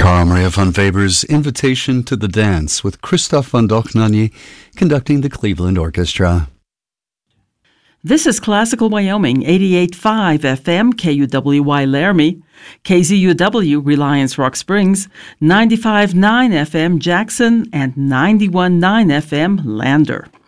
Carl Maria von Weber's Invitation to the Dance with Christoph von Dochnany conducting the Cleveland Orchestra. This is Classical Wyoming, 88.5 FM, KUWY Laramie, KZUW Reliance Rock Springs, 95.9 FM Jackson, and 91.9 FM Lander.